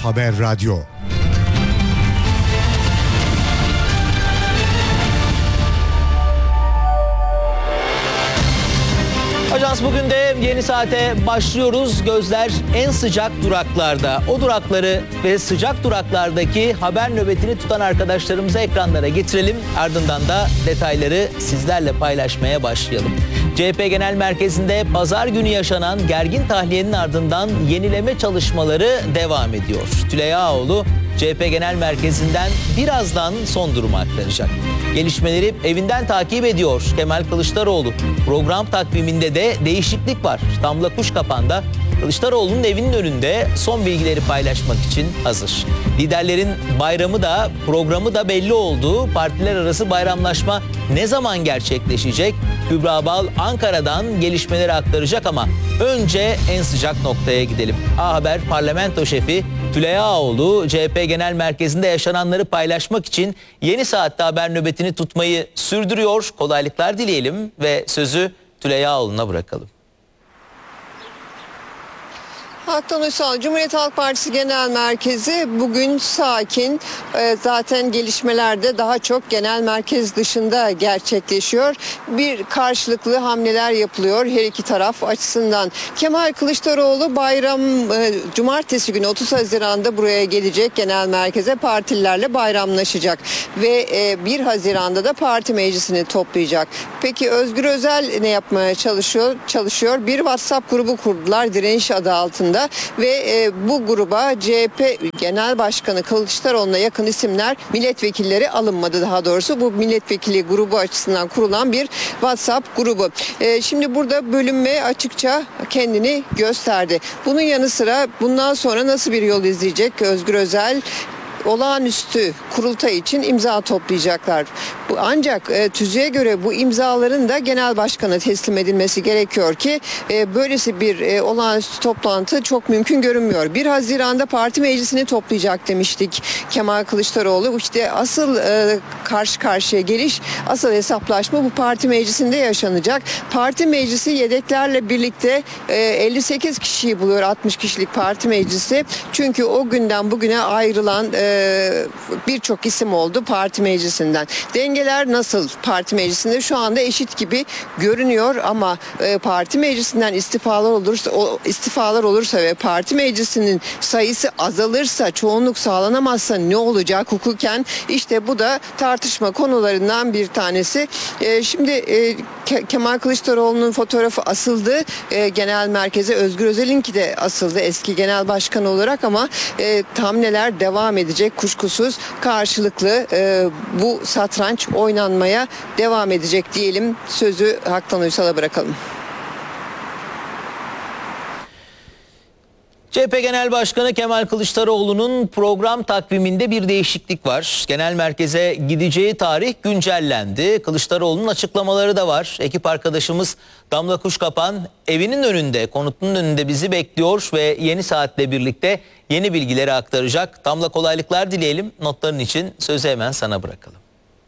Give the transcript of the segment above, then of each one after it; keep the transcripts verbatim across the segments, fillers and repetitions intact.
Haber Radyo. Ajans bugün de yeni saate başlıyoruz. Gözler en sıcak duraklarda. O durakları ve sıcak duraklardaki haber nöbetini tutan arkadaşlarımızı ekranlara getirelim. Ardından da detayları sizlerle paylaşmaya başlayalım. C H P Genel Merkezi'nde pazar günü yaşanan gergin tahliyenin ardından yenileme çalışmaları devam ediyor. Tülay Ağoğlu C H P Genel Merkezi'nden birazdan son durumu aktaracak. Gelişmeleri evinden takip ediyor Kemal Kılıçdaroğlu. Program takviminde de değişiklik var. Damla Kuşkapan'da Kılıçdaroğlu'nun evinin önünde son bilgileri paylaşmak için hazır. Liderlerin bayramı da programı da belli oldu. Partiler arası bayramlaşma ne zaman gerçekleşecek? Kübra Bal Ankara'dan gelişmeleri aktaracak ama önce en sıcak noktaya gidelim. A Haber Parlamento Şefi Tülay Ağoğlu C H P Genel Merkezi'nde yaşananları paylaşmak için yeni saatte haber nöbetini tutmayı sürdürüyor. Kolaylıklar dileyelim ve sözü Tülay Ağoğlu'na bırakalım. Haktan Uysal, Cumhuriyet Halk Partisi Genel Merkezi bugün sakin. Ee, zaten gelişmelerde daha çok genel merkez dışında gerçekleşiyor. Bir karşılıklı hamleler yapılıyor her iki taraf açısından. Kemal Kılıçdaroğlu bayram e, cumartesi günü otuz Haziran'da buraya gelecek genel merkeze, partilerle bayramlaşacak ve e, bir Haziran'da da parti meclisini toplayacak. Peki Özgür Özel ne yapmaya çalışıyor? Çalışıyor. Bir WhatsApp grubu kurdular Direniş adı altında. Ve e, bu gruba C H P Genel Başkanı Kılıçdaroğlu'na yakın isimler, milletvekilleri alınmadı daha doğrusu. Bu milletvekili grubu açısından kurulan bir WhatsApp grubu. E, şimdi burada bölünme açıkça kendini gösterdi. Bunun yanı sıra bundan sonra nasıl bir yol izleyecek Özgür Özel? Olağanüstü kurultay için imza toplayacaklar. Bu, ancak e, tüzüğe göre bu imzaların da genel başkana teslim edilmesi gerekiyor ki e, böylesi bir e, olağanüstü toplantı çok mümkün görünmüyor. bir Haziran'da parti meclisini toplayacak demiştik Kemal Kılıçdaroğlu. İşte asıl e, karşı karşıya geliş, asıl hesaplaşma bu parti meclisinde yaşanacak. Parti meclisi yedeklerle birlikte e, elli sekiz kişiyi buluyor, altmış kişilik parti meclisi. Çünkü o günden bugüne ayrılan e, birçok isim oldu parti meclisinden. Dengeler nasıl parti meclisinde? Şu anda eşit gibi görünüyor ama e, parti meclisinden istifalar olursa, o istifalar olursa ve parti meclisinin sayısı azalırsa, çoğunluk sağlanamazsa ne olacak hukuken? İşte bu da tartışma konularından bir tanesi. E, şimdi e, Ke- Kemal Kılıçdaroğlu'nun fotoğrafı asıldı. E, genel merkeze Özgür Özel'inki de asıldı eski genel başkan olarak ama e, hamleler devam edecek. Kuşkusuz karşılıklı e, bu satranç oynanmaya devam edecek diyelim. Sözü Haktan Uysal'a bırakalım. C H P Genel Başkanı Kemal Kılıçdaroğlu'nun program takviminde bir değişiklik var. Genel merkeze gideceği tarih güncellendi. Kılıçdaroğlu'nun açıklamaları da var. Ekip arkadaşımız Damla Kuşkapan evinin önünde, konutunun önünde bizi bekliyor ve yeni saatle birlikte yeni bilgileri aktaracak. Damla, kolaylıklar dileyelim. Notların için sözü hemen sana bırakalım.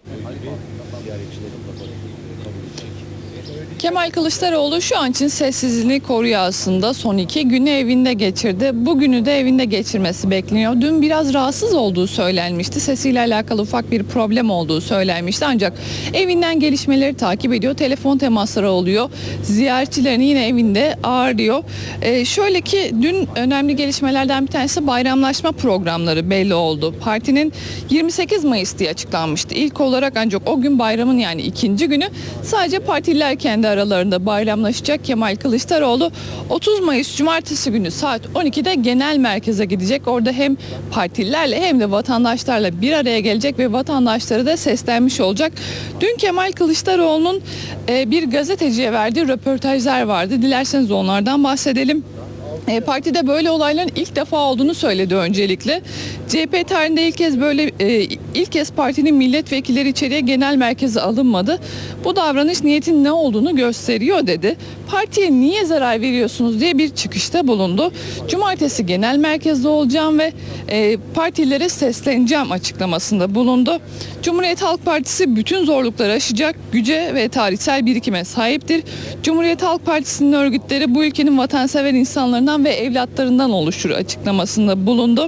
Kemal Kılıçdaroğlu şu an için sessizliğini koruyor aslında. Son iki günü evinde geçirdi. Bugünü de evinde geçirmesi bekleniyor. Dün biraz rahatsız olduğu söylenmişti. Sesiyle alakalı ufak bir problem olduğu söylenmişti. Ancak evinden gelişmeleri takip ediyor. Telefon temasları oluyor. Ziyaretçilerini yine evinde ağırlıyor. Ee, şöyle ki dün önemli gelişmelerden bir tanesi bayramlaşma programları belli oldu. Partinin yirmi sekiz Mayıs diye açıklanmıştı. İlk olarak ancak o gün bayramın yani ikinci günü sadece partililer kendi aralarında bayramlaşacak. Kemal Kılıçdaroğlu otuz Mayıs Cumartesi günü saat on ikide genel merkeze gidecek. Orada hem partililerle hem de vatandaşlarla bir araya gelecek ve vatandaşlara da seslenmiş olacak. Dün Kemal Kılıçdaroğlu'nun e, bir gazeteciye verdiği röportajlar vardı. Dilerseniz onlardan bahsedelim. E, partide böyle olayların ilk defa olduğunu söyledi öncelikle. C H P tarihinde ilk kez böyle e, ilk kez partinin milletvekilleri içeriye genel merkeze alınmadı. Bu davranış niyetin ne olduğunu gösteriyor dedi. Partiye niye zarar veriyorsunuz diye bir çıkışta bulundu. Cumartesi genel merkezde olacağım ve e, partilere sesleneceğim açıklamasında bulundu. Cumhuriyet Halk Partisi bütün zorlukları aşacak güce ve tarihsel birikime sahiptir. Cumhuriyet Halk Partisi'nin örgütleri bu ülkenin vatansever insanlarından ve evlatlarından oluşur açıklamasında bulundu.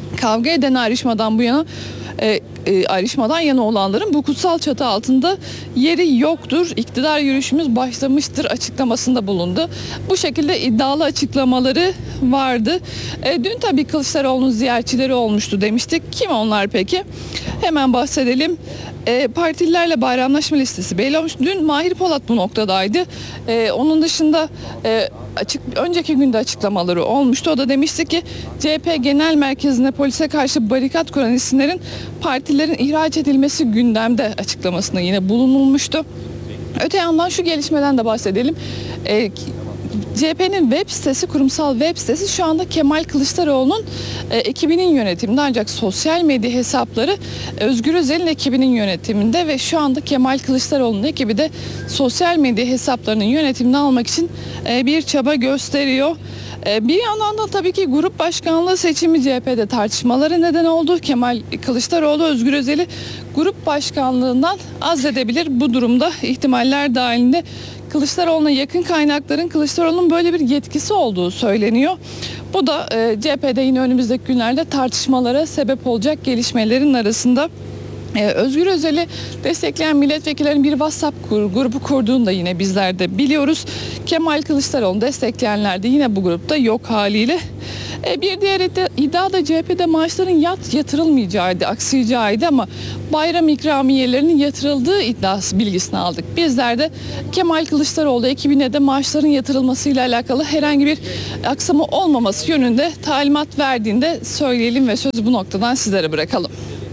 kavga eden ayrışmadan bu yana e, e, ayrışmadan yana olanların bu kutsal çatı altında yeri yoktur. İktidar yürüyüşümüz başlamıştır açıklamasında bulundu. Bu şekilde iddialı açıklamaları vardı. E, dün tabii Kılıçdaroğlu'nun ziyaretçileri olmuştu demiştik. Kim onlar peki? Hemen bahsedelim. E, partililerle bayramlaşma listesi belli olmuş. Dün Mahir Polat bu noktadaydı. E, onun dışında e, açık önceki günde açıklamaları olmuştu. O da demişti ki C H P Genel Merkezi'ne polise karşı barikat kuran isimlerin partilerin ihraç edilmesi gündemde açıklamasında yine bulunulmuştu. Öte yandan şu gelişmeden de bahsedelim. E, C H P'nin web sitesi, kurumsal web sitesi şu anda Kemal Kılıçdaroğlu'nun e, ekibinin yönetiminde, ancak sosyal medya hesapları Özgür Özel'in ekibinin yönetiminde ve şu anda Kemal Kılıçdaroğlu'nun ekibi de sosyal medya hesaplarının yönetimini almak için e, bir çaba gösteriyor. E, bir yandan da tabii ki grup başkanlığı seçimi C H P'de tartışmaları neden oldu. Kemal Kılıçdaroğlu Özgür Özel'i grup başkanlığından azledebilir. Bu durumda ihtimaller dahilinde Kılıçdaroğlu'na yakın kaynakların Kılıçdaroğlu'nun böyle bir yetkisi olduğu söyleniyor. Bu da e, C H P'de yine önümüzdeki günlerde tartışmalara sebep olacak gelişmelerin arasında. Ee, Özgür Özel'i destekleyen milletvekillerinin bir WhatsApp grubu kurduğunu da yine bizler de biliyoruz. Kemal Kılıçdaroğlu'nu destekleyenler de yine bu grupta yok haliyle. Ee, bir diğer iddia da C H P'de maaşların yat yatırılmayacağıydı, aksayacağıydı ama bayram ikramiyelerinin yatırıldığı iddiası bilgisini aldık. Bizler de Kemal Kılıçdaroğlu ekibine de maaşların yatırılmasıyla alakalı herhangi bir aksama olmaması yönünde talimat verdiğinde söyleyelim ve sözü bu noktadan sizlere bırakalım.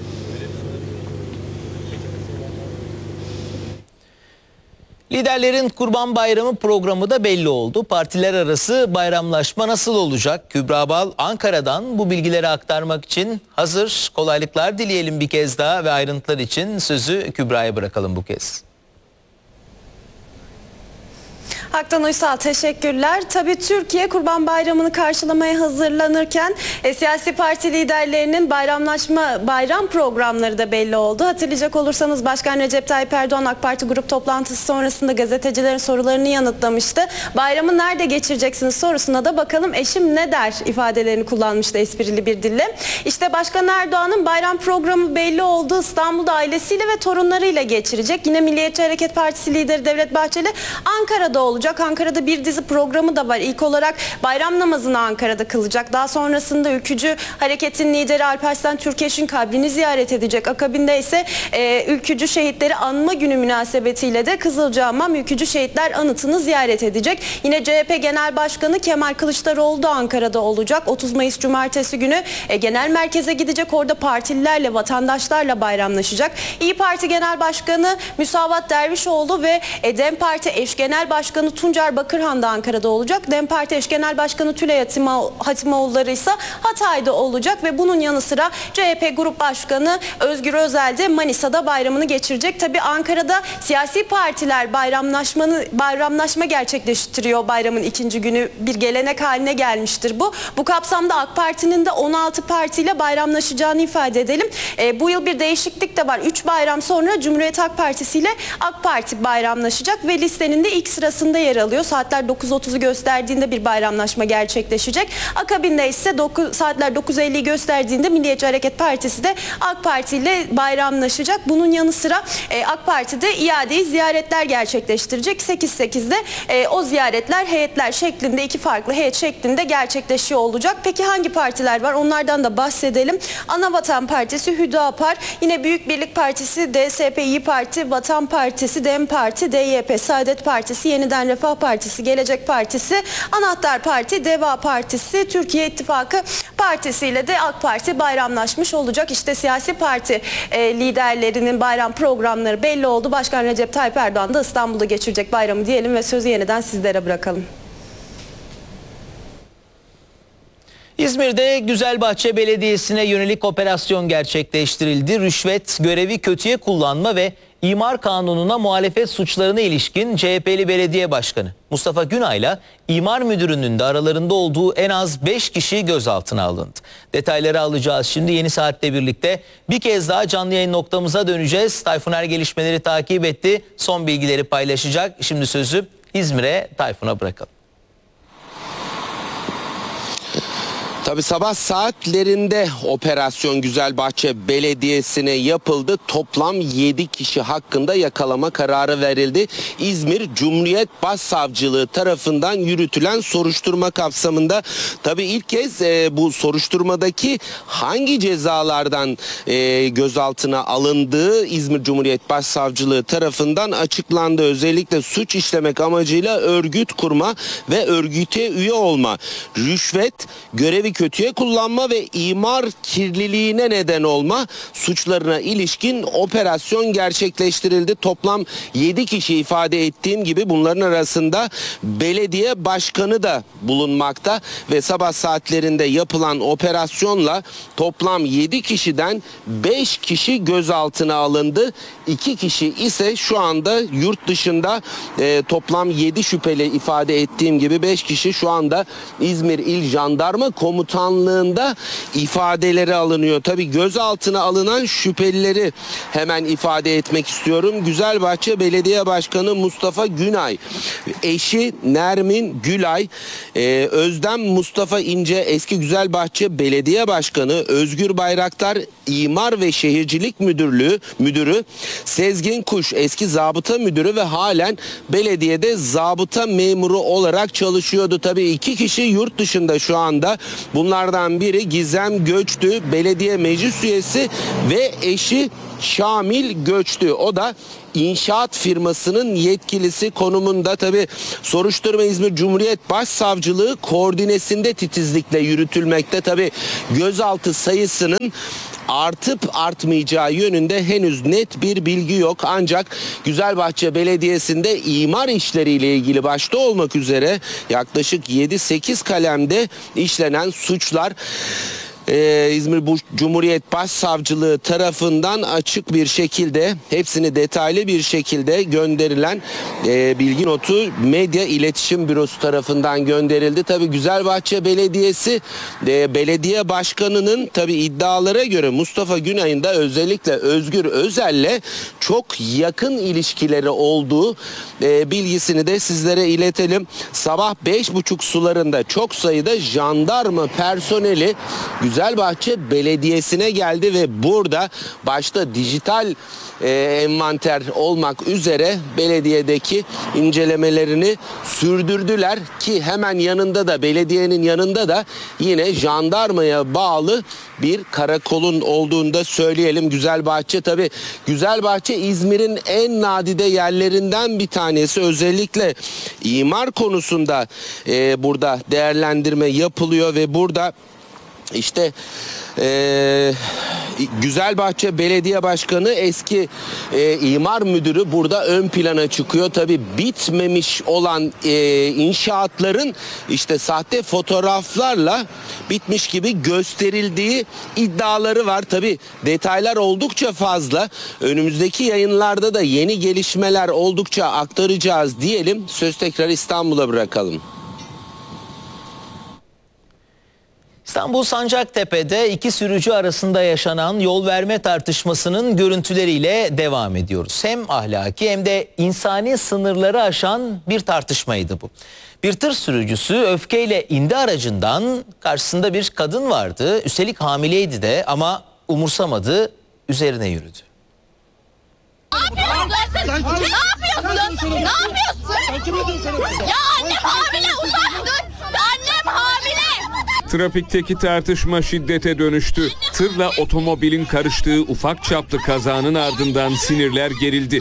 Liderlerin Kurban Bayramı programı da belli oldu. Partiler arası bayramlaşma nasıl olacak? Kübra Bal Ankara'dan bu bilgileri aktarmak için hazır. Kolaylıklar dileyelim bir kez daha ve ayrıntılar için sözü Kübra'ya bırakalım bu kez. Haktan Uysal teşekkürler. Tabii Türkiye Kurban Bayramı'nı karşılamaya hazırlanırken e, siyasi parti liderlerinin bayramlaşma bayram programları da belli oldu. Hatırlayacak olursanız Başkan Recep Tayyip Erdoğan AK Parti grup toplantısı sonrasında gazetecilerin sorularını yanıtlamıştı. Bayramı nerede geçireceksiniz sorusuna da bakalım eşim ne der ifadelerini kullanmıştı esprili bir dille. İşte Başkan Erdoğan'ın bayram programı belli oldu. İstanbul'da ailesiyle ve torunlarıyla geçirecek. Yine Milliyetçi Hareket Partisi lideri Devlet Bahçeli Ankara'da olacak. Ankara'da bir dizi programı da var. İlk olarak bayram namazını Ankara'da kılacak. Daha sonrasında Ülkücü Hareket'in lideri Alparslan Türkeş'in kabrini ziyaret edecek. Akabinde ise e, Ülkücü Şehitleri Anma Günü münasebetiyle de Kızılcahamam Ülkücü Şehitler Anıtı'nı ziyaret edecek. Yine C H P Genel Başkanı Kemal Kılıçdaroğlu da Ankara'da olacak. otuz Mayıs Cumartesi günü e, genel merkeze gidecek. Orada partililerle, vatandaşlarla bayramlaşacak. İYİ Parti Genel Başkanı Müsavat Dervişoğlu ve e, DEM Parti eş genel başkanı Tuncer Bakırhan da Ankara'da olacak. DEM Parti eş genel başkanı Tülay Hatimoğulları ise Hatay'da olacak ve bunun yanı sıra C H P Grup Başkanı Özgür Özel de Manisa'da bayramını geçirecek. Tabii Ankara'da siyasi partiler bayramlaşmanı bayramlaşma gerçekleştiriyor. Bayramın ikinci günü bir gelenek haline gelmiştir bu. Bu kapsamda AK Parti'nin de on altı partiyle bayramlaşacağını ifade edelim. E, bu yıl bir değişiklik de var. üç bayram sonra Cumhuriyet Halk Partisi ile AK Parti bayramlaşacak ve listenin de ilk sırasında yer alıyor. Saatler dokuz otuzu gösterdiğinde bir bayramlaşma gerçekleşecek. Akabinde ise dokuz, saatler dokuz elliyi gösterdiğinde Milliyetçi Hareket Partisi de AK Parti ile bayramlaşacak. Bunun yanı sıra e, AK Parti de iadeyi ziyaretler gerçekleştirecek. sekiz sekizde e, o ziyaretler heyetler şeklinde, iki farklı heyet şeklinde gerçekleşiyor olacak. Peki hangi partiler var? Onlardan da bahsedelim. Anavatan Partisi, Hüdapar, yine Büyük Birlik Partisi, D S P, İYİ Parti, Vatan Partisi, DEM Parti, D Y P, Saadet Partisi, Yeniden Refah Partisi, Gelecek Partisi, Anahtar Parti, Deva Partisi, Türkiye İttifakı Partisi ile de AK Parti bayramlaşmış olacak. İşte siyasi parti e, liderlerinin bayram programları belli oldu. Başkan Recep Tayyip Erdoğan da İstanbul'da geçirecek bayramı diyelim ve sözü yeniden sizlere bırakalım. İzmir'de Güzelbahçe Belediyesi'ne yönelik operasyon gerçekleştirildi. Rüşvet, görevi kötüye kullanma ve İmar Kanunu'na muhalefet suçlarına ilişkin C H P'li belediye başkanı Mustafa Günay'la imar müdürünün de aralarında olduğu en az beş kişi gözaltına alındı. Detayları alacağız şimdi Yeni Saat'le birlikte. Bir kez daha canlı yayın noktamıza döneceğiz. Tayfun Er gelişmeleri takip etti. Son bilgileri paylaşacak. Şimdi sözü İzmir'e, Tayfun'a bırakalım. Tabii sabah saatlerinde operasyon Güzelbahçe Belediyesi'ne yapıldı. Toplam yedi kişi hakkında yakalama kararı verildi. İzmir Cumhuriyet Başsavcılığı tarafından yürütülen soruşturma kapsamında tabii ilk kez e, bu soruşturmadaki hangi cezalardan e, gözaltına alındığı İzmir Cumhuriyet Başsavcılığı tarafından açıklandı. Özellikle suç işlemek amacıyla örgüt kurma ve örgüte üye olma, rüşvet, görevi kötüye kullanma ve imar kirliliğine neden olma suçlarına ilişkin operasyon gerçekleştirildi. Toplam yedi kişi ifade ettiğim gibi bunların arasında belediye başkanı da bulunmakta ve sabah saatlerinde yapılan operasyonla toplam yedi kişiden beş kişi gözaltına alındı. iki kişi ise şu anda yurt dışında. E, toplam yedi şüpheli ifade ettiğim gibi beş kişi şu anda İzmir İl Jandarma Komutanlığı'nda ifadeleri alınıyor. Tabii gözaltına alınan şüphelileri hemen ifade etmek istiyorum. Güzelbahçe Belediye Başkanı Mustafa Günay, eşi Nermin Gülay, e, Özlem Mustafa İnce eski Güzelbahçe Belediye Başkanı, Özgür Bayraktar İmar ve Şehircilik Müdürlüğü Müdürü, Sezgin Kuş eski zabıta müdürü ve halen belediyede zabıta memuru olarak çalışıyordu. Tabii iki kişi yurt dışında şu anda. Bunlardan biri Gizem Göçtü, belediye meclis üyesi ve eşi Şamil Göçtü. O da inşaat firmasının yetkilisi konumunda. Tabii soruşturma İzmir Cumhuriyet Başsavcılığı koordinesinde titizlikle yürütülmekte. Tabii gözaltı sayısının artıp artmayacağı yönünde henüz net bir bilgi yok. Ancak Güzelbahçe Belediyesi'nde imar işleriyle ilgili başta olmak üzere yaklaşık yedi sekiz kalemde işlenen suçlar Ee, İzmir Cumhuriyet Başsavcılığı tarafından açık bir şekilde, hepsini detaylı bir şekilde gönderilen e, bilgi notu Medya İletişim Bürosu tarafından gönderildi. Tabii Güzelbahçe Belediyesi e, belediye başkanının tabii iddialara göre Mustafa Günay'ın da özellikle Özgür Özel'le çok yakın ilişkileri olduğu e, bilgisini de sizlere iletelim. Sabah beş buçuk sularında çok sayıda jandarma personeli Güzelbahçe Belediyesi'ne geldi ve burada başta dijital e, envanter olmak üzere belediyedeki incelemelerini sürdürdüler ki hemen yanında da belediyenin yanında da yine jandarmaya bağlı bir karakolun olduğunu da söyleyelim. Güzelbahçe tabii Güzelbahçe İzmir'in en nadide yerlerinden bir tanesi. Özellikle imar konusunda e, burada değerlendirme yapılıyor ve burada İşte ee, Güzelbahçe Belediye Başkanı eski e, imar müdürü burada ön plana çıkıyor. Tabii bitmemiş olan e, inşaatların işte sahte fotoğraflarla bitmiş gibi gösterildiği iddiaları var. Tabii detaylar oldukça fazla. Önümüzdeki yayınlarda da yeni gelişmeler oldukça aktaracağız diyelim. Söz tekrar İstanbul'a bırakalım. İstanbul Sancaktepe'de iki sürücü arasında yaşanan yol verme tartışmasının görüntüleriyle devam ediyoruz. Hem ahlaki hem de insani sınırları aşan bir tartışmaydı bu. Bir tır sürücüsü öfkeyle indi aracından, karşısında bir kadın vardı. Üstelik hamileydi de ama umursamadı, üzerine yürüdü. Ne yapıyorsun? Ne yapıyorsun? Ne yapıyorsun? Ya annem hamile, uzak dur. Annem hamile. Trafikteki tartışma şiddete dönüştü. Tırla otomobilin karıştığı ufak çaplı kazanın ardından sinirler gerildi.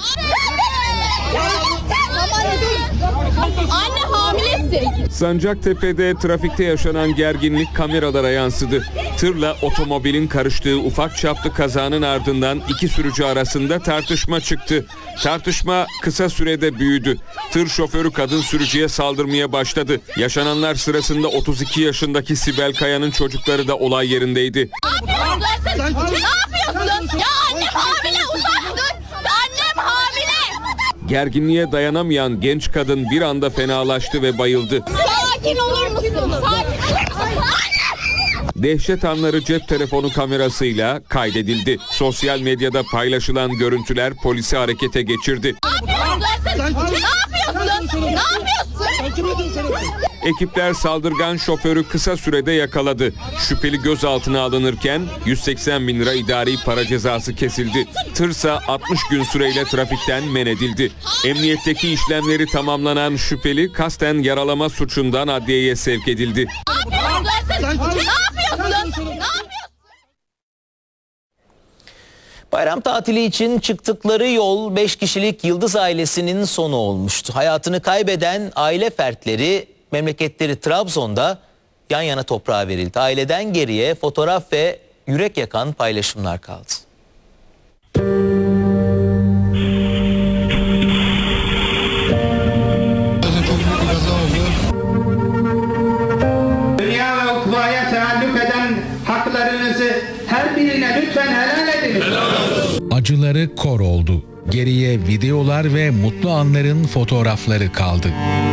Anne hamilesin. Sancaktepe'de trafikte yaşanan gerginlik kameralara yansıdı. Tırla otomobilin karıştığı ufak çaplı kazanın ardından iki sürücü arasında tartışma çıktı. Tartışma kısa sürede büyüdü. Tır şoförü kadın sürücüye saldırmaya başladı. Yaşananlar sırasında otuz iki yaşındaki Sibel Kaya'nın çocukları da olay yerindeydi. Ne yapıyorsun? Ne yapıyorsun? Ya annem hamile, uzak dur. Annem hamile. Gerginliğe dayanamayan genç kadın bir anda fenalaştı ve bayıldı. Sakin olur musun? Sakin. Dehşet anları cep telefonu kamerasıyla kaydedildi. Sosyal medyada paylaşılan görüntüler polisi harekete geçirdi. Ne yapıyorsun? Ne yapıyorsun? Ne yapıyorsun? Ekipler saldırgan şoförü kısa sürede yakaladı. Şüpheli gözaltına alınırken yüz seksen bin lira idari para cezası kesildi. Tırsa altmış gün süreyle trafikten men edildi. Emniyetteki işlemleri tamamlanan şüpheli kasten yaralama suçundan adliyeye sevk edildi. Ne yapıyorsun? Ne yapıyorsun? Bayram tatili için çıktıkları yol beş kişilik Yıldız ailesinin sonu olmuştu. Hayatını kaybeden aile fertleri memleketleri Trabzon'da yan yana toprağa verildi. Aileden geriye fotoğraf ve yürek yakan paylaşımlar kaldı. Dünya ve ukvaya teallük eden haklarınızı her birine lütfen helal edin. Acıları kor oldu. Geriye videolar ve mutlu anların fotoğrafları kaldı.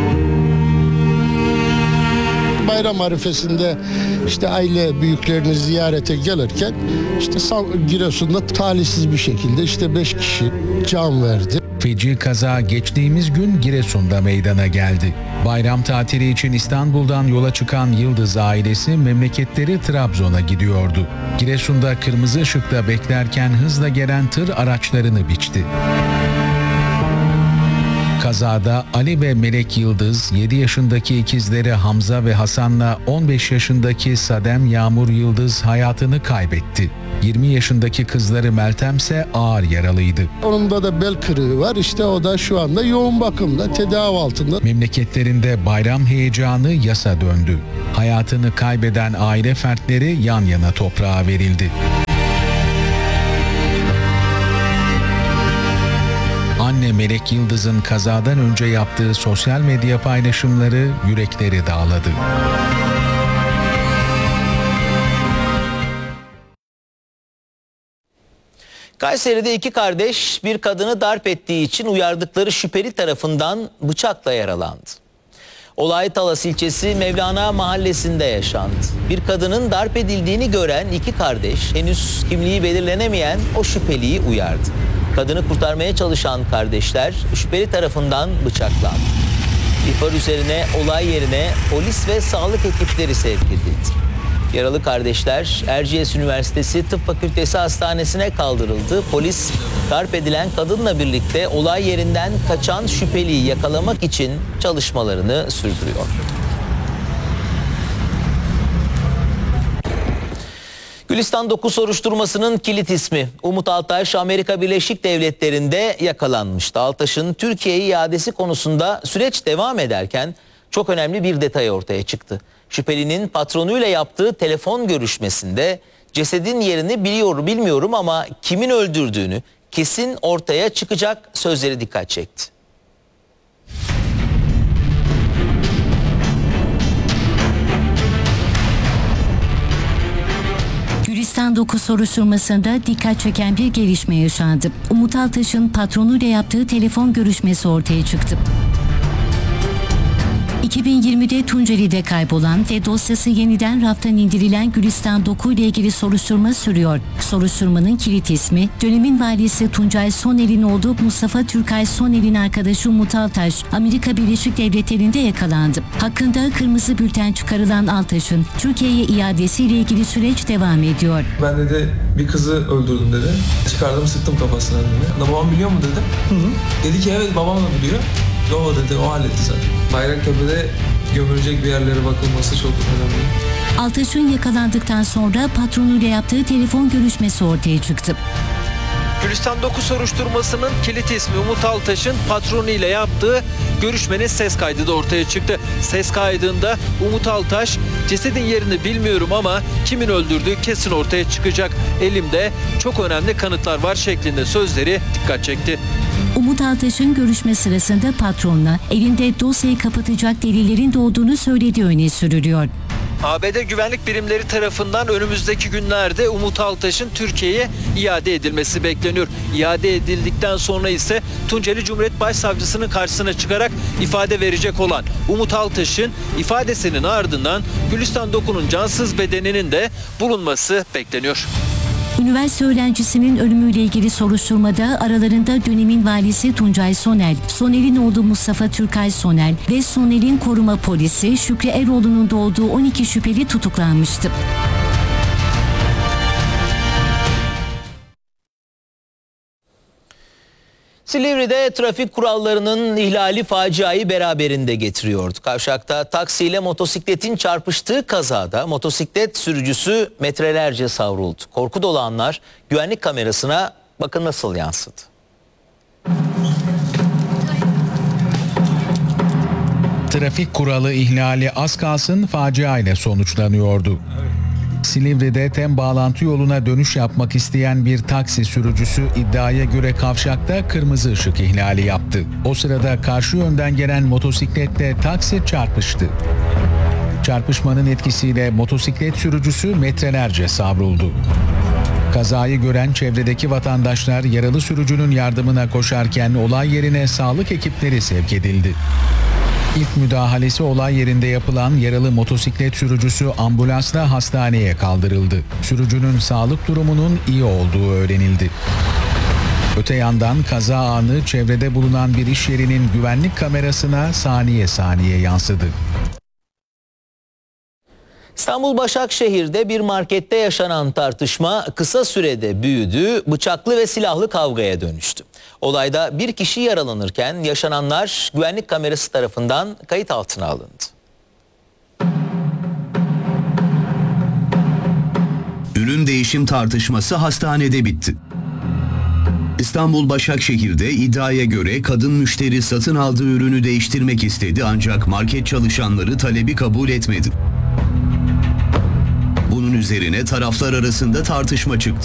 Bayram arifesinde işte aile büyüklerini ziyarete gelirken işte Giresun'da talihsiz bir şekilde işte beş kişi can verdi. Feci kaza geçtiğimiz gün Giresun'da meydana geldi. Bayram tatili için İstanbul'dan yola çıkan Yıldız ailesi memleketleri Trabzon'a gidiyordu. Giresun'da kırmızı ışıkta beklerken hızla gelen tır araçlarını biçti. Kazada Ali ve Melek Yıldız, yedi yaşındaki ikizleri Hamza ve Hasan'la on beş yaşındaki Sadem Yağmur Yıldız hayatını kaybetti. yirmi yaşındaki kızları Meltem ise ağır yaralıydı. Onun da bel kırığı var. İşte o da şu anda yoğun bakımda, tedavi altında. Memleketlerinde bayram heyecanı yasa döndü. Hayatını kaybeden aile fertleri yan yana toprağa verildi. Anne Melek Yıldız'ın kazadan önce yaptığı sosyal medya paylaşımları yürekleri dağladı. Kayseri'de iki kardeş bir kadını darp ettiği için uyardıkları şüpheli tarafından bıçakla yaralandı. Olay Talas ilçesi Mevlana mahallesinde yaşandı. Bir kadının darp edildiğini gören iki kardeş henüz kimliği belirlenemeyen o şüpheliyi uyardı. Kadını kurtarmaya çalışan kardeşler şüpheli tarafından bıçaklandı. İhbar üzerine olay yerine polis ve sağlık ekipleri sevk edildi. Yaralı kardeşler Erciyes Üniversitesi Tıp Fakültesi Hastanesi'ne kaldırıldı. Polis darp edilen kadınla birlikte olay yerinden kaçan şüpheliyi yakalamak için çalışmalarını sürdürüyor. Gülistan dokuz soruşturmasının kilit ismi Umut Altaş Amerika Birleşik Devletleri'nde yakalanmıştı. Altaş'ın Türkiye'ye iadesi konusunda süreç devam ederken çok önemli bir detay ortaya çıktı. Şüphelinin patronuyla yaptığı telefon görüşmesinde cesedin yerini biliyor bilmiyorum ama kimin öldürdüğünü kesin ortaya çıkacak sözleri dikkat çekti. Gülistan dokuz soruşturmasında dikkat çeken bir gelişme yaşandı. Umut Altaş'ın patronuyla yaptığı telefon görüşmesi ortaya çıktı. iki bin yirmide Tunceli'de kaybolan ve dosyası yeniden raftan indirilen Gülistan dokuz ile ilgili soruşturma sürüyor. Soruşturmanın kilit ismi, dönemin valisi Tuncay Soner'in olduğu Mustafa Türkay Soner'in arkadaşı Umut Altaş, Amerika Birleşik Devletleri'nde yakalandı. Hakkında kırmızı bülten çıkarılan Altaş'ın Türkiye'ye iadesiyle ilgili süreç devam ediyor. Ben dedi bir kızı öldürdüm dedi. Çıkardım sıktım kafasına dedi. Babam biliyor mu dedim. Hı hı. Dedi ki evet babam da biliyor. O dedi, o halletti zaten. Bayraktepe'de gömülecek bir yerlere bakılması çok önemli. Altaş'ın yakalandıktan sonra patronuyla yaptığı telefon görüşmesi ortaya çıktı. Gülistan dokuz soruşturmasının kilit ismi Umut Altaş'ın patronuyla yaptığı görüşmenin ses kaydı da ortaya çıktı. Ses kaydında Umut Altaş, cesedin yerini bilmiyorum ama kimin öldürdüğü kesin ortaya çıkacak. Elimde çok önemli kanıtlar var şeklinde sözleri dikkat çekti. Umut Altaş'ın görüşme sırasında patronla elinde dosyayı kapatacak delillerin de olduğunu söylediği öne sürülüyor. A B D güvenlik birimleri tarafından önümüzdeki günlerde Umut Altaş'ın Türkiye'ye iade edilmesi bekleniyor. İade edildikten sonra ise Tunceli Cumhuriyet Başsavcısının karşısına çıkarak ifade verecek olan Umut Altaş'ın ifadesinin ardından Gülistan dokuzun cansız bedeninin de bulunması bekleniyor. Üniversite öğrencisinin ölümüyle ilgili soruşturmada aralarında dönemin valisi Tuncay Sonel, Sonel'in oğlu Mustafa Türkay Sonel ve Sonel'in koruma polisi Şükrü Eroğlu'nun da olduğu on iki şüpheli tutuklanmıştı. Silivri'de trafik kurallarının ihlali faciayı beraberinde getiriyordu. Kavşakta taksiyle motosikletin çarpıştığı kazada motosiklet sürücüsü metrelerce savruldu. Korku dolu anlar güvenlik kamerasına bakın nasıl yansıdı. Trafik kuralı ihlali az kalsın facia ile sonuçlanıyordu. Silivri'de tem bağlantı yoluna dönüş yapmak isteyen bir taksi sürücüsü iddiaya göre kavşakta kırmızı ışık ihlali yaptı. O sırada karşı yönden gelen motosikletle taksi çarpıştı. Çarpışmanın etkisiyle motosiklet sürücüsü metrelerce savruldu. Kazayı gören çevredeki vatandaşlar yaralı sürücünün yardımına koşarken olay yerine sağlık ekipleri sevk edildi. İlk müdahalesi olay yerinde yapılan yaralı motosiklet sürücüsü ambulansla hastaneye kaldırıldı. Sürücünün sağlık durumunun iyi olduğu öğrenildi. Öte yandan kaza anı çevrede bulunan bir iş yerinin güvenlik kamerasına saniye saniye yansıdı. İstanbul Başakşehir'de bir markette yaşanan tartışma kısa sürede büyüdü, bıçaklı ve silahlı kavgaya dönüştü. Olayda bir kişi yaralanırken yaşananlar güvenlik kamerası tarafından kayıt altına alındı. Ürün değişim tartışması hastanede bitti. İstanbul Başakşehir'de iddiaya göre kadın müşteri satın aldığı ürünü değiştirmek istedi ancak market çalışanları talebi kabul etmedi. Bunun üzerine taraflar arasında tartışma çıktı.